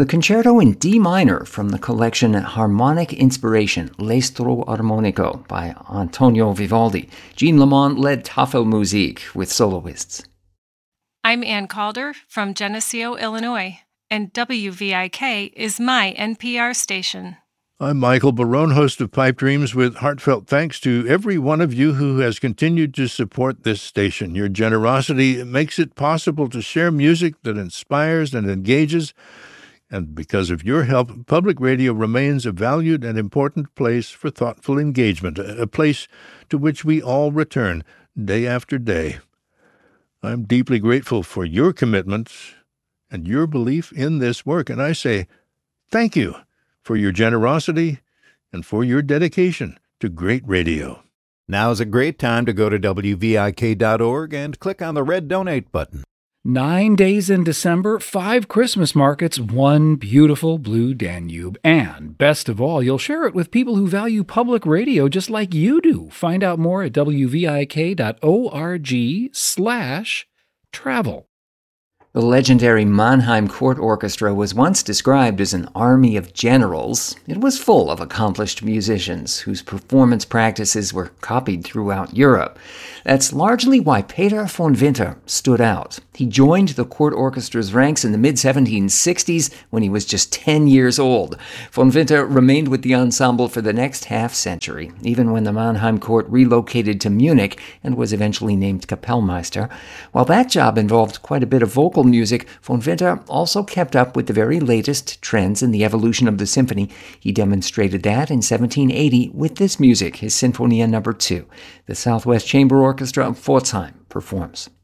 The Concerto in D minor from the collection Harmonic Inspiration, L'Estro Armonico by Antonio Vivaldi. Jean Lamont led Tafelmusik with soloists. I'm Ann Calder from Geneseo, Illinois, and WVIK is my NPR station. I'm Michael Barone, host of Pipe Dreams, with heartfelt thanks to every one of you who has continued to support this station. Your generosity makes it possible to share music that inspires and engages, and because of your help, public radio remains a valued and important place for thoughtful engagement, a place to which we all return day after day. I'm deeply grateful for your commitment and your belief in this work, and I say thank you for your generosity and for your dedication to great radio. Now's a great time to go to WVIK.org and click on the red Donate button. 9 days in December, 5 Christmas markets, 1 beautiful blue Danube. And best of all, you'll share it with people who value public radio just like you do. Find out more at wvik.org/travel. The legendary Mannheim Court Orchestra was once described as an army of generals. It was full of accomplished musicians whose performance practices were copied throughout Europe. That's largely why Peter von Winter stood out. He joined the court orchestra's ranks in the mid-1760s when he was just 10 years old. Von Winter remained with the ensemble for the next half-century, even when the Mannheim Court relocated to Munich and was eventually named Kapellmeister. While that job involved quite a bit of vocal music, von Winter also kept up with the very latest trends in the evolution of the symphony. He demonstrated that in 1780 with this music, his Sinfonia No. 2. The Southwest Chamber Orchestra of Pforzheim performs.